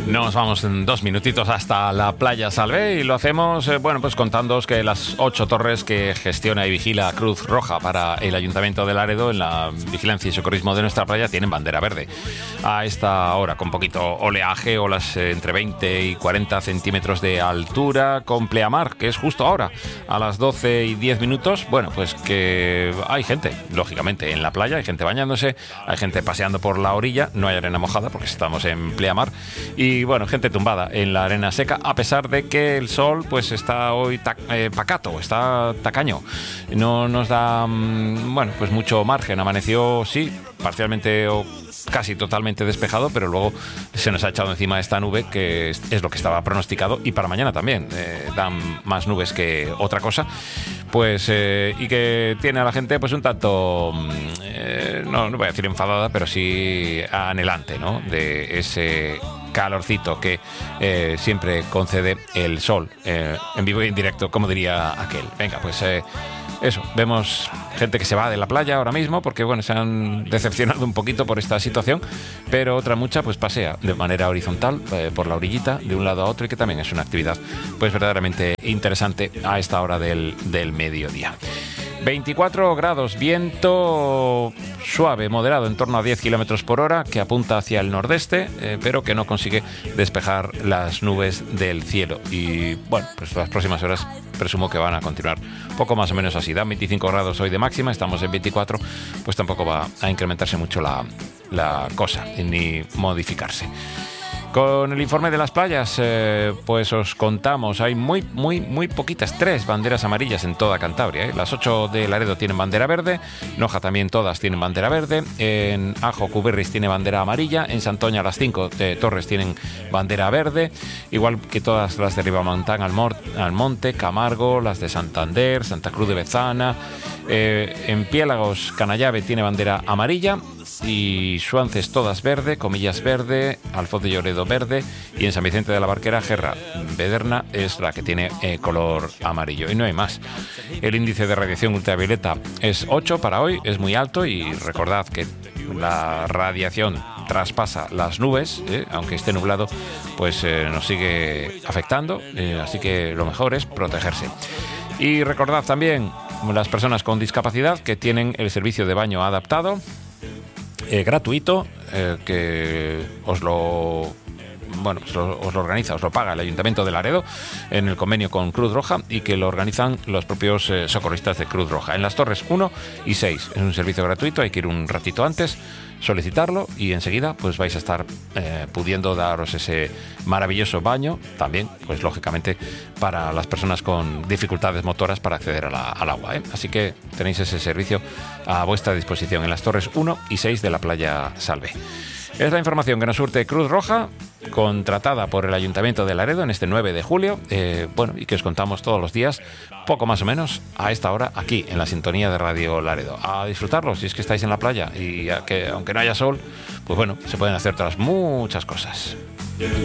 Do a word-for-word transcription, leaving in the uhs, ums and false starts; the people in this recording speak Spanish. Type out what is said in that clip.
Nos vamos en dos minutitos hasta la playa Salvé y lo hacemos, eh, bueno, pues contándoos que las ocho torres que gestiona y vigila Cruz Roja para el Ayuntamiento de Laredo en la vigilancia y socorrismo de nuestra playa tienen bandera verde. A esta hora, con poquito oleaje, olas eh, entre veinte y cuarenta centímetros de altura, con pleamar, que es justo ahora, a las doce y diez minutos. Bueno, pues que hay gente, lógicamente, en la playa, hay gente bañándose, hay gente paseando por la orilla, no hay arena mojada porque estamos en pleamar. Y bueno, gente tumbada en la arena seca, a pesar de que el sol pues está hoy ta- eh, pacato, está tacaño. No nos da, mmm, bueno, pues mucho margen. Amaneció, sí, parcialmente o casi totalmente despejado, pero luego se nos ha echado encima esta nube que es, es lo que estaba pronosticado, y para mañana también eh, dan más nubes que otra cosa, pues eh, y que tiene a la gente pues un tanto eh, no, no voy a decir enfadada, pero sí anhelante, ¿no?, de ese calorcito que eh, siempre concede el sol, eh, en vivo y en directo, como diría aquel. Venga, pues eh, eso, vemos gente que se va de la playa ahora mismo porque, bueno, se han decepcionado un poquito por esta situación, pero otra mucha pues pasea de manera horizontal eh, por la orillita de un lado a otro, y que también es una actividad pues verdaderamente interesante a esta hora del, del mediodía. veinticuatro grados, viento suave, moderado, en torno a diez kilómetros por hora, que apunta hacia el nordeste, eh, pero que no consigue despejar las nubes del cielo. Y bueno, pues las próximas horas presumo que van a continuar poco más o menos así. Dan veinticinco grados hoy de máxima, estamos en veinticuatro, pues tampoco va a incrementarse mucho la, la cosa, ni modificarse. Con el informe de las playas, eh, pues os contamos, hay muy, muy, muy poquitas, tres banderas amarillas en toda Cantabria, ¿eh? Las ocho de Laredo tienen bandera verde, Noja también todas tienen bandera verde, en Ajo, Cuberris tiene bandera amarilla, en Santoña las cinco de Torres tienen bandera verde, igual que todas las de Ribamontán, Almor, Almonte, Camargo, las de Santander, Santa Cruz de Bezana, eh, en Piélagos, Canallave tiene bandera amarilla, y Suances todas verde, Comillas verde, Alfoz de Lloredo verde, y en San Vicente de la Barquera, Gerra Bederna es la que tiene eh, color amarillo, y no hay más. El índice de radiación ultravioleta es ocho para hoy, es muy alto, y recordad que la radiación traspasa las nubes, eh, aunque esté nublado, pues eh, nos sigue afectando, eh, así que lo mejor es protegerse. Y recordad también las personas con discapacidad que tienen el servicio de baño adaptado, Eh, gratuito, eh, que os lo bueno os lo, os lo organiza, os lo paga el Ayuntamiento de Laredo en el convenio con Cruz Roja, y que lo organizan los propios eh, socorristas de Cruz Roja en las torres uno y seis. Es un servicio gratuito, hay que ir un ratito antes, solicitarlo, y enseguida pues vais a estar eh, pudiendo daros ese maravilloso baño, también pues lógicamente para las personas con dificultades motoras para acceder a la, al agua, ¿eh? Así que tenéis ese servicio a vuestra disposición en las torres uno y seis de la playa Salvé. Es la información que nos surte Cruz Roja, contratada por el Ayuntamiento de Laredo en este nueve de julio, eh, bueno, y que os contamos todos los días, poco más o menos a esta hora, aquí en la sintonía de Radio Laredo. A disfrutarlo si es que estáis en la playa, y a que aunque no haya sol, pues bueno, se pueden hacer otras muchas cosas.